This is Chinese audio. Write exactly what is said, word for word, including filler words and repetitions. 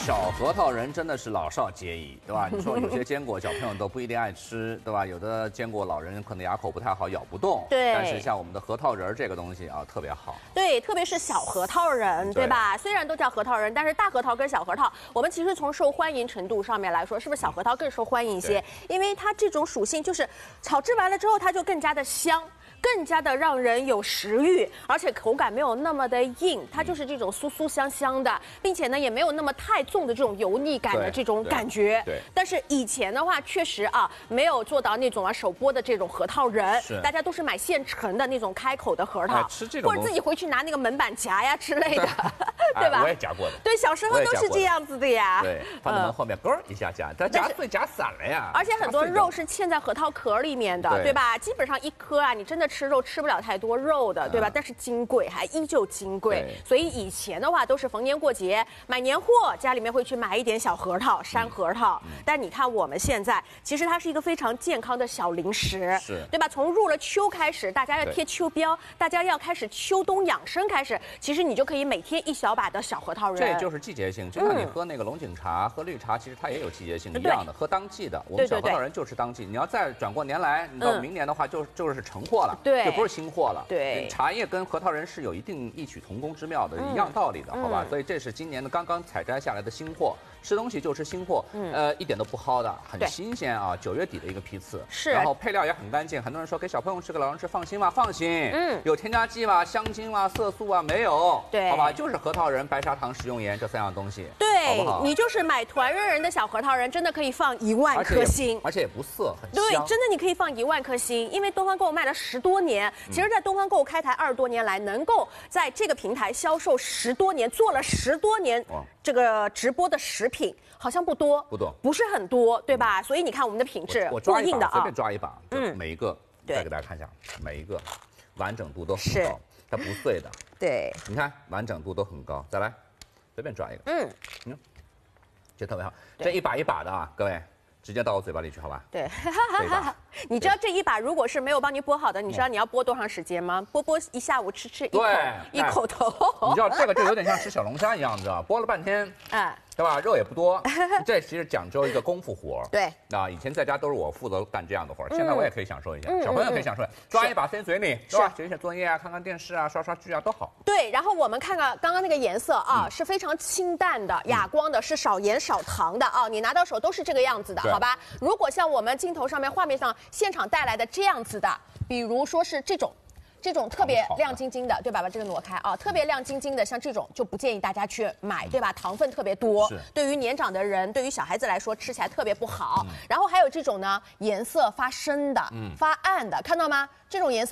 小核桃仁真的是老少皆宜，对吧？你说有些坚果小朋友都不一定爱吃，对吧？有的坚果老人可能牙口不太好，咬不动。 对。 但是像我们的核桃仁这个东西啊，特别好。 对，特别是小核桃仁，对吧？虽然都叫核桃仁，但是大核桃跟小核桃，我们其实从受欢迎程度上面来说，是不是小核桃更受欢迎一些？因为它这种属性就是炒制完了之后，它就更加的香。 更加的让人有食欲，而且口感没有那么的硬，它就是这种酥酥香香的，并且呢也没有那么太重的这种油腻感的这种感觉。对。但是以前的话，确实啊没有做到那种啊手剥的这种核桃仁，大家都是买现成的那种开口的核桃， 吃这种或者自己回去拿那个门板夹呀之类的，对吧？ 我也夹过的。 对，小时候都是这样子的呀。 对，放在门后面，咯一下夹，它夹碎夹散了呀。 而且很多肉是嵌在核桃壳里面的，对吧？基本上一颗啊，你真的吃肉吃不了太。 太多肉的，对吧？但是金贵还依旧金贵，所以以前的话都是逢年过节买年货，家里面会去买一点小核桃、山核桃。嗯、但你看我们现在，其实它是一个非常健康的小零食，是对吧？从入了秋开始，大家要贴秋膘，大家要开始秋冬养生开始，其实你就可以每天一小把的小核桃仁。 这就是季节性，就像你喝那个龙井茶、喝绿茶，其实它也有季节性一样的，喝当季的。我们小核桃仁就是当季，你要再转过年来，你到明年的话就就是成货了，对，就不是新货。 了， 对， 茶叶跟核桃仁是有一定异曲同工之妙的，一样道理的，好吧？所以这是今年的刚刚采摘下来的新货，吃东西就吃新货，呃，一点都不薅的，很新鲜啊！九月底的一个批次，是，然后配料也很干净。很多人说给小朋友吃、给老人吃放心吗？放心，嗯，有添加剂吗？香精吗？色素啊？没有，对，好吧？就是核桃仁、白砂糖、食用盐这三样东西， 对， 好不好？ 你就是买团圆仁的小核桃仁，真的可以放一万颗星， 而且也不涩，很对，真的你可以放一万颗星，因为东方购卖了十多年，其实，在东方购开台二十多年来，能够在这个平台销售十多年，做了十多年这个直播的食品，好像不多， 不多， 不是很多，对吧？所以你看我们的品质过硬的啊， 随便抓一把，嗯，每一个再给大家看一下，每一个完整度都很高，它不碎的， 对， 你看完整度都很高，再来，随便抓一个，嗯，嗯，这特别好，这一把一把的啊，各位。 直接到我嘴巴里去，好吧？ 对，你知道这一把如果是没有帮你剥好的，你知道你要剥多长时间吗？剥剥一下午，吃吃一口一口头。 你知道这个就有点像吃小龙虾一样，你知道剥了半天，哎，对吧？肉也不多，这其实讲究一个功夫活。对，啊，以前在家都是我负责干这样的活，现在我也可以享受一下，小朋友可以享受，抓一把塞嘴里，是吧？写写作业啊，看看电视啊，刷刷剧啊，都好。 对，然后我们看看刚刚那个颜色啊，是非常清淡的、哑光的，是少盐少糖的啊，你拿到手都是这个样子的。 好吧，如果像我们镜头上面、画面上现场带来的这样子的，比如说是这种，这种特别亮晶晶的，对吧？把这个挪开啊，特别亮晶晶的，像这种就不建议大家去买，对吧？糖分特别多，对于年长的人，对于小孩子来说吃起来特别不好。然后还有这种呢，颜色发深的、发暗的，看到吗？这种颜色。